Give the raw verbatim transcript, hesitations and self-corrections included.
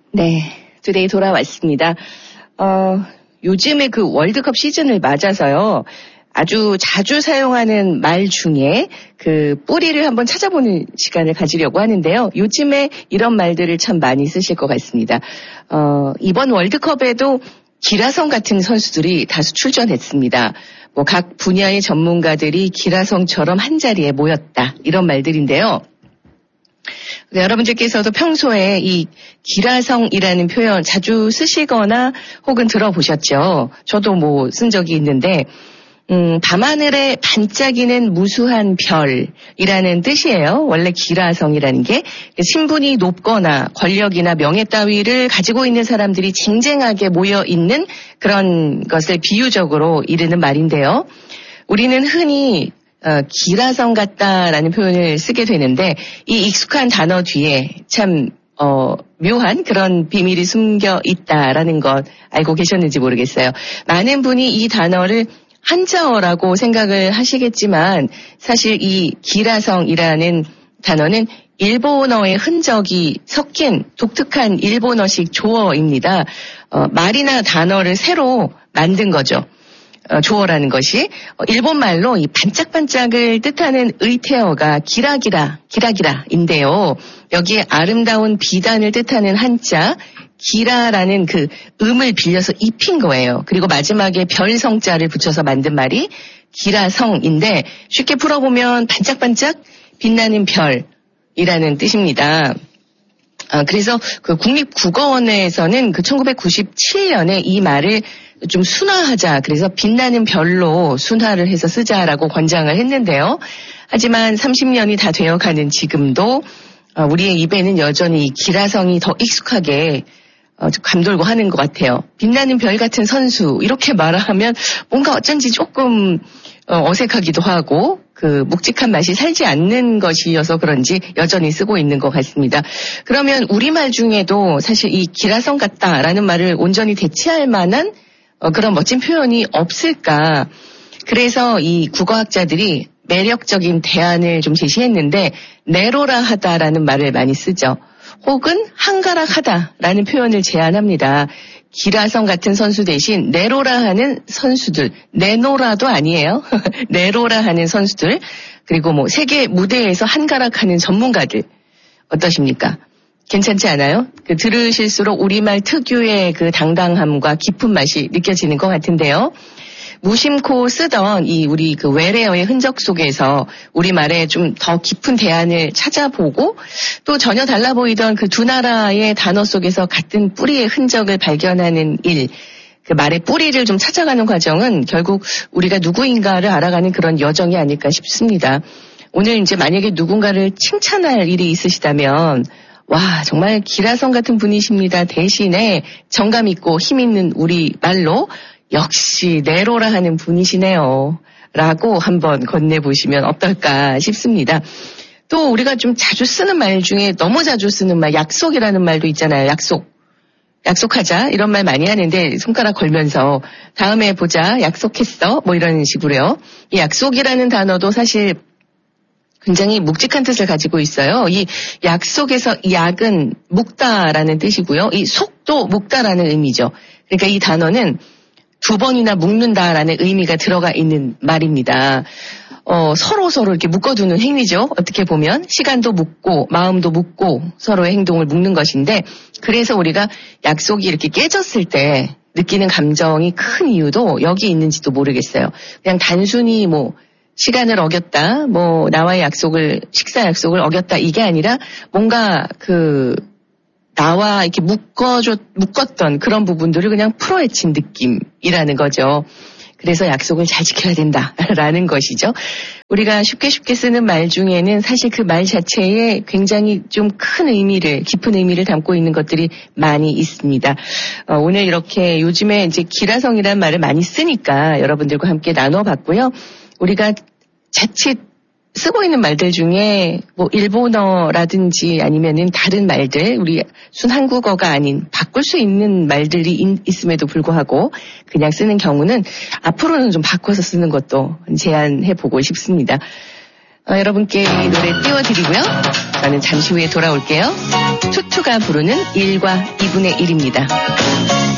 네, 투데이 돌아왔습니다. 어, 요즘에 그 월드컵 시즌을 맞아서요. 아주 자주 사용하는 말 중에 그 뿌리를 한번 찾아보는 시간을 가지려고 하는데요. 요즘에 이런 말들을 참 많이 쓰실 것 같습니다. 어, 이번 월드컵에도 기라성 같은 선수들이 다수 출전했습니다. 뭐 각 분야의 전문가들이 기라성처럼 한자리에 모였다. 이런 말들인데요. 네, 여러분들께서도 평소에 이 기라성이라는 표현 자주 쓰시거나 혹은 들어보셨죠? 저도 뭐 쓴 적이 있는데 음, 밤하늘에 반짝이는 무수한 별이라는 뜻이에요. 원래 기라성이라는 게 신분이 높거나 권력이나 명예 따위를 가지고 있는 사람들이 쟁쟁하게 모여 있는 그런 것을 비유적으로 이르는 말인데요. 우리는 흔히 어, 기라성 같다라는 표현을 쓰게 되는데 이 익숙한 단어 뒤에 참 어, 묘한 그런 비밀이 숨겨 있다라는 것 알고 계셨는지 모르겠어요. 많은 분이 이 단어를 한자어라고 생각을 하시겠지만 사실 이 기라성이라는 단어는 일본어의 흔적이 섞인 독특한 일본어식 조어입니다. 어, 말이나 단어를 새로 만든 거죠. 어, 조어라는 것이 어, 일본말로 이 반짝반짝을 뜻하는 의태어가 기라기라, 기라기라인데요. 여기에 아름다운 비단을 뜻하는 한자 기라라는 그 음을 빌려서 입힌 거예요. 그리고 마지막에 별성자를 붙여서 만든 말이 기라성인데 쉽게 풀어보면 반짝반짝 빛나는 별이라는 뜻입니다. 아, 그래서 그 국립국어원에서는 그 천구백구십칠 년에 이 말을 좀 순화하자. 그래서 빛나는 별로 순화를 해서 쓰자라고 권장을 했는데요. 하지만 삼십 년이 다 되어가는 지금도 우리의 입에는 여전히 이 기라성이 더 익숙하게 감돌고 하는 것 같아요. 빛나는 별 같은 선수 이렇게 말하면 뭔가 어쩐지 조금 어색하기도 하고 그 묵직한 맛이 살지 않는 것이어서 그런지 여전히 쓰고 있는 것 같습니다. 그러면 우리말 중에도 사실 이 기라성 같다라는 말을 온전히 대체할 만한 그런 멋진 표현이 없을까. 그래서 이 국어학자들이 매력적인 대안을 좀 제시했는데 내로라 하다라는 말을 많이 쓰죠. 혹은 한가락하다라는 표현을 제안합니다. 기라성 같은 선수 대신 내로라 하는 선수들, 내노라도 아니에요. 내로라 하는 선수들, 그리고 뭐 세계 무대에서 한가락하는 전문가들 어떠십니까? 괜찮지 않아요? 그 들으실수록 우리말 특유의 그 당당함과 깊은 맛이 느껴지는 것 같은데요. 무심코 쓰던 이 우리 그 외래어의 흔적 속에서 우리말에 좀 더 깊은 대안을 찾아보고 또 전혀 달라 보이던 그 두 나라의 단어 속에서 같은 뿌리의 흔적을 발견하는 일, 그 말의 뿌리를 좀 찾아가는 과정은 결국 우리가 누구인가를 알아가는 그런 여정이 아닐까 싶습니다. 오늘 이제 만약에 누군가를 칭찬할 일이 있으시다면 와, 정말 기라성 같은 분이십니다. 대신에 정감 있고 힘 있는 우리 말로 역시 내로라 하는 분이시네요. 라고 한번 건네보시면 어떨까 싶습니다. 또 우리가 좀 자주 쓰는 말 중에 너무 자주 쓰는 말, 약속이라는 말도 있잖아요. 약속. 약속하자. 이런 말 많이 하는데 손가락 걸면서 다음에 보자. 약속했어. 뭐 이런 식으로요. 이 약속이라는 단어도 사실 굉장히 묵직한 뜻을 가지고 있어요. 이 약속에서 약은 묵다라는 뜻이고요. 이 속도 묵다라는 의미죠. 그러니까 이 단어는 두 번이나 묶는다라는 의미가 들어가 있는 말입니다. 어, 서로 서로 이렇게 묶어두는 행위죠. 어떻게 보면 시간도 묶고 마음도 묶고 서로의 행동을 묶는 것인데 그래서 우리가 약속이 이렇게 깨졌을 때 느끼는 감정이 큰 이유도 여기 있는지도 모르겠어요. 그냥 단순히 뭐 시간을 어겼다, 뭐 나와의 약속을 식사 약속을 어겼다 이게 아니라 뭔가 그 나와 이렇게 묶어줘, 묶었던 그런 부분들을 그냥 풀어헤친 느낌이라는 거죠. 그래서 약속을 잘 지켜야 된다라는 것이죠. 우리가 쉽게 쉽게 쓰는 말 중에는 사실 그 말 자체에 굉장히 좀 큰 의미를, 깊은 의미를 담고 있는 것들이 많이 있습니다. 어, 오늘 이렇게 요즘에 이제 기라성이라는 말을 많이 쓰니까 여러분들과 함께 나눠봤고요. 우리가 자칫 쓰고 있는 말들 중에 뭐 일본어라든지 아니면은 다른 말들, 우리 순 한국어가 아닌 바꿀 수 있는 말들이 있, 있음에도 불구하고 그냥 쓰는 경우는 앞으로는 좀 바꿔서 쓰는 것도 제안해보고 싶습니다. 어, 여러분께 이 노래 띄워드리고요. 저는 잠시 후에 돌아올게요. 투투가 부르는 일과 이분의 일입니다.